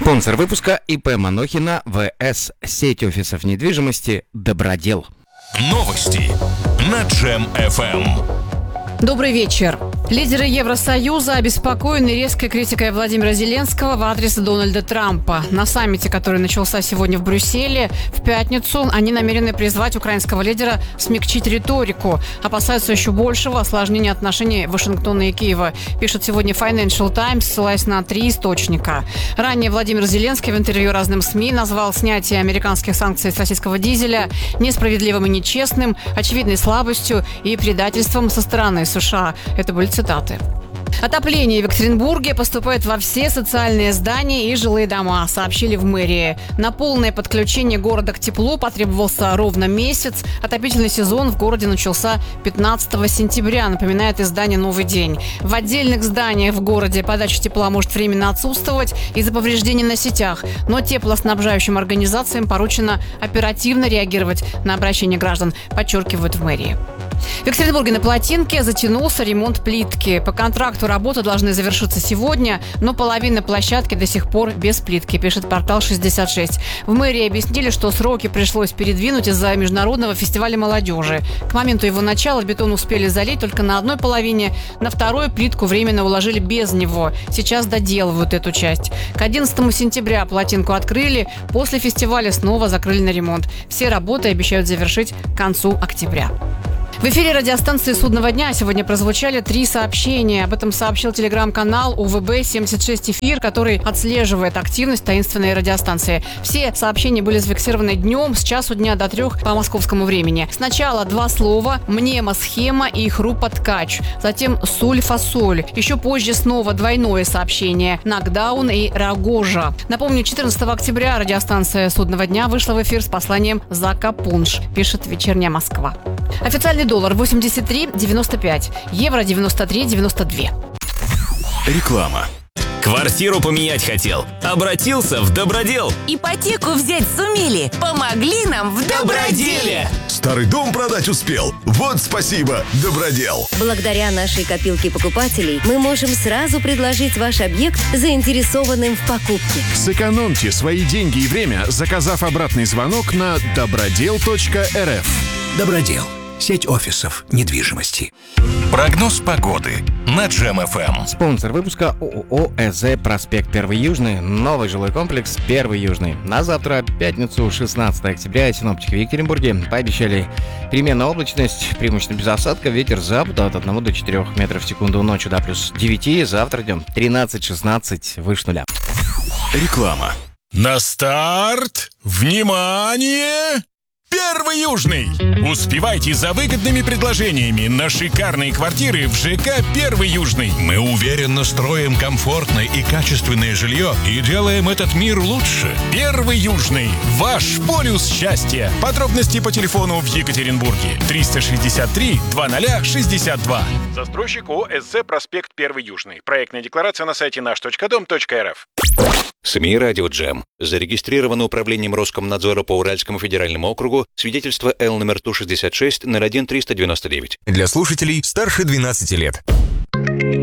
Спонсор выпуска ИП Манохина ВС. Сеть офисов недвижимости «Добродел». Новости на Джем FM. Добрый вечер. Лидеры Евросоюза обеспокоены резкой критикой Владимира Зеленского в адрес Дональда Трампа. На саммите, который начался сегодня в Брюсселе, в пятницу, они намерены призвать украинского лидера смягчить риторику. Опасаются еще большего осложнения отношений Вашингтона и Киева, пишет сегодня Financial Times, ссылаясь на 3 источника. Ранее Владимир Зеленский в интервью разным СМИ назвал снятие американских санкций с российского дизеля несправедливым и нечестным, очевидной слабостью и предательством со стороны США. Это были цитаты. Отопление в Екатеринбурге поступает во все социальные здания и жилые дома, сообщили в мэрии. На полное подключение города к теплу потребовался ровно месяц. Отопительный сезон в городе начался 15 сентября, напоминает издание «Новый день». В отдельных зданиях в городе подача тепла может временно отсутствовать из-за повреждений на сетях, но теплоснабжающим организациям поручено оперативно реагировать на обращения граждан, подчеркивают в мэрии. В Екатеринбурге на Плотинке затянулся ремонт плитки. По контракту работы должны завершиться сегодня, но половина площадки до сих пор без плитки, пишет портал 66. В мэрии объяснили, что сроки пришлось передвинуть из-за международного фестиваля молодежи. К моменту его начала бетон успели залить только на одной половине, на второй плитку временно уложили без него. Сейчас доделывают эту часть. К 11 сентября Плотинку открыли, после фестиваля снова закрыли на ремонт. Все работы обещают завершить к концу октября. В эфире радиостанции «Судного дня» сегодня прозвучали 3 сообщения. Об этом сообщил телеграм-канал УВБ-76 «Эфир», который отслеживает активность таинственной радиостанции. Все сообщения были зафиксированы днем с часу дня до 3 по московскому времени. Сначала 2 слова «мнемосхема» и «хрупоткач». Затем «суль-фасоль». Еще позже снова двойное сообщение «нокдаун» и «рогожа». Напомню, 14 октября радиостанция «Судного дня» вышла в эфир с посланием «Закапунш», пишет «Вечерняя Москва». Официальный доллар 83,95, евро 93,92. Реклама. Квартиру поменять хотел? Обратился в Добродел. Ипотеку взять сумели? Помогли нам в Доброделе. Старый дом продать успел? Вот спасибо, Добродел. Благодаря нашей копилке покупателей мы можем сразу предложить ваш объект заинтересованным в покупке. Сэкономьте свои деньги и время, заказав обратный звонок на добродел.рф. Добродел. Сеть офисов недвижимости. Прогноз погоды на Джем FM. Спонсор выпуска ООО «ЭЗ Проспект 1 Южный». Новый жилой комплекс 1 Южный. На завтра, пятницу, 16 октября, синоптики в Екатеринбурге пообещали переменная облачность, преимущественно без осадков, ветер с запада от 1 до 4 метров в секунду, ночью до плюс 9, завтра днем 13-16, выше нуля. Реклама. На старт! Внимание! 1 Южный! Успевайте за выгодными предложениями на шикарные квартиры в ЖК 1 Южный. Мы уверенно строим комфортное и качественное жилье и делаем этот мир лучше. 1 Южный. Ваш полюс счастья. Подробности по телефону в Екатеринбурге. 363 2062. Застройщик ООО «СЗ Проспект 1 Южный». Проектная декларация на сайте наш.дом.рф. СМИ «Радио Джем». Зарегистрировано управлением Роскомнадзора по Уральскому федеральному округу. Свидетельство Л номер Ту-66 01-399. Для слушателей старше 12 лет.